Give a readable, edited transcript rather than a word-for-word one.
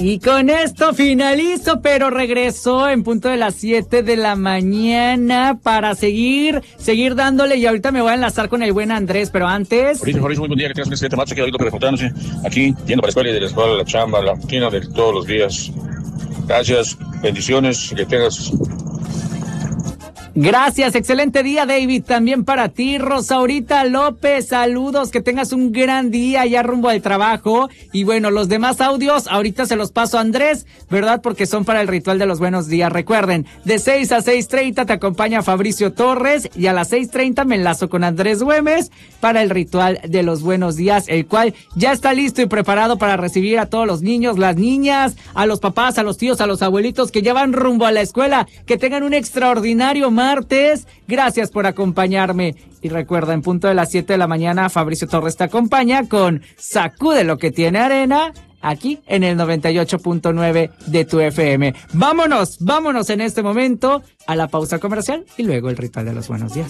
Y con esto finalizo, pero regreso en punto de las 7 de la mañana para seguir dándole, y ahorita me voy a enlazar con el buen Andrés, pero antes... Mauricio, muy buen día, que tengas un excelente marzo, que ahorita reportándose aquí, yendo para la escuela y de la escuela a la chamba, la rutina de todos los días. Gracias, bendiciones, que tengas... Gracias, excelente día, David, también para ti. Rosaurita López, saludos, que tengas un gran día ya rumbo al trabajo. Y bueno, los demás audios ahorita se los paso a Andrés, ¿verdad? Porque son para el ritual de los buenos días. Recuerden, de 6 a 6:30 te acompaña Fabricio Torres, y a las 6:30 me enlazo con Andrés Güemes para el ritual de los buenos días, el cual ya está listo y preparado para recibir a todos los niños, las niñas, a los papás, a los tíos, a los abuelitos que ya van rumbo a la escuela. Que tengan un extraordinario martes. Gracias por acompañarme. Y recuerda, en punto de las 7 de la mañana, Fabricio Torres te acompaña con Sacude lo que tiene arena, aquí en el 98.9 de tu FM. Vámonos en este momento a la pausa comercial y luego el ritual de los buenos días.